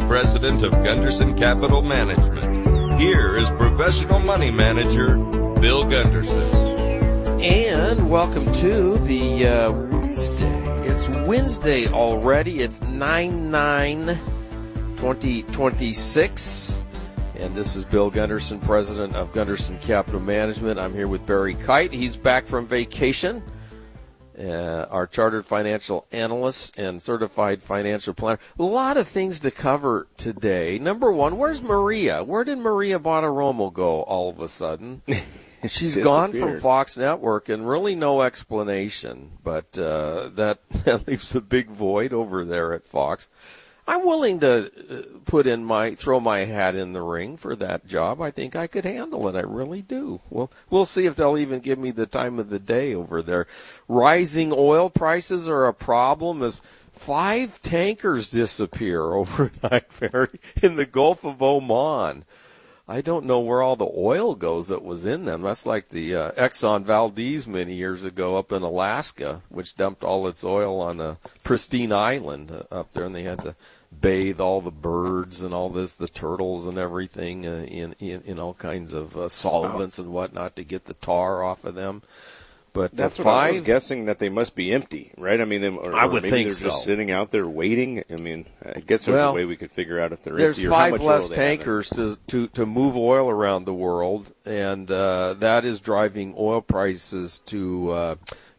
President of Gunderson Capital Management. Here is Professional Money Manager Bill Gunderson. And welcome to the Wednesday. It's Wednesday already. It's 9/9/2026. And this is Bill Gunderson, President of Gunderson Capital Management. I'm here with Barry Kite. He's back from vacation. Our chartered financial analyst and certified financial planner. A lot of things to cover today. Number one, where's Maria? Where did Maria Bartiromo go all of a sudden? She's gone from Fox Network and really no explanation, but that leaves a big void over there at Fox. I'm willing to throw my hat in the ring for that job. I think I could handle it. I really do. Well, we'll see if they'll even give me the time of the day over there. Rising oil prices are a problem as 5 tankers disappear overnight in the Gulf of Oman. I don't know where all the oil goes that was in them. That's like the Exxon Valdez many years ago up in Alaska, which dumped all its oil on a pristine island up there, and they had to bathe all the birds and all this, the turtles and everything, in all kinds of solvents and whatnot to get the tar off of them. But that's what I was guessing, that they must be empty, right? I mean, I would maybe think they're so. Just sitting out there waiting. I mean, I guess there's a way we could figure out if they're empty or how how much much less oil they have. There's 5 less tankers to move oil around the world, and that is driving oil prices to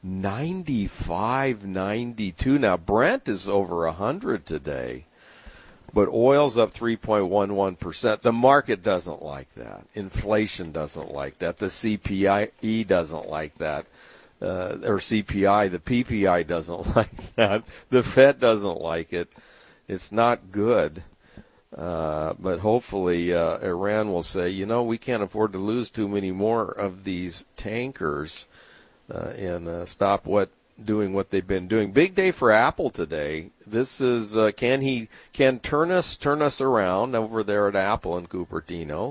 95, 92. Now, Brent is over 100 today. But oil's up 3.11%. The market doesn't like that. Inflation doesn't like that. The CPI doesn't like that. Or CPI, the PPI doesn't like that. The Fed doesn't like it. It's not good. But hopefully Iran will say, we can't afford to lose too many more of these tankers and stop doing what they've been doing. Big day for Apple today. This is can turn us around over there at Apple in Cupertino.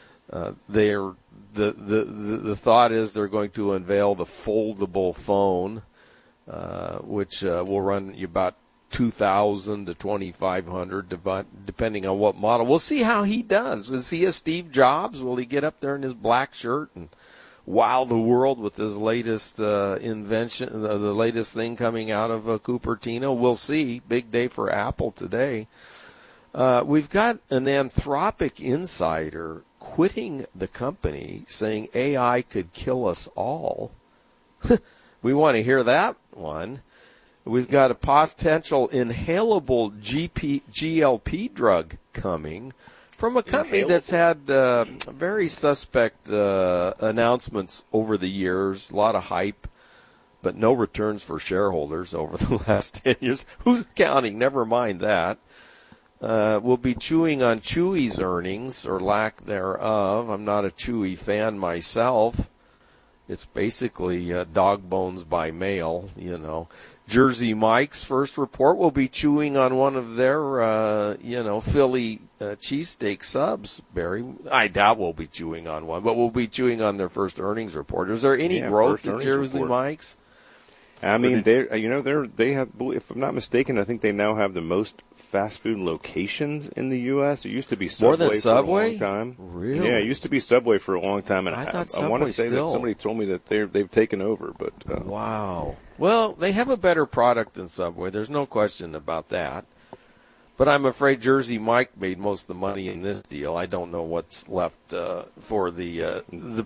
The thought is they're going to unveil the foldable phone, which will run you about $2,000 to $2,500, depending on what model. We'll see how he does. Is he a Steve Jobs? Will he get up there in his black shirt and wow the world with his latest invention, the latest thing coming out of Cupertino? We'll see. Big day for Apple today. We've got an Anthropic insider quitting the company, saying AI could kill us all. We want to hear that one. We've got a potential inhalable GLP drug coming from a company that's had very suspect announcements over the years, a lot of hype, but no returns for shareholders over the last 10 years. Who's counting? Never mind that. We'll be chewing on Chewy's earnings, or lack thereof. I'm not a Chewy fan myself. It's basically dog bones by mail, Jersey Mike's first report will be chewing on one of their, Philly cheesesteak subs, Barry. I doubt we'll be chewing on one, but we'll be chewing on their first earnings report. Is there any growth at Jersey Mike's? I mean, they have, if I'm not mistaken, I think they now have the most fast food locations in the U.S. It used to be Subway, more than Subway for a long time. Really? Yeah, it used to be Subway for a long time, and I thought I want to say still. that somebody told me that they've taken over. But wow. Well, they have a better product than Subway. There's no question about that. But I'm afraid Jersey Mike made most of the money in this deal. I don't know what's left for the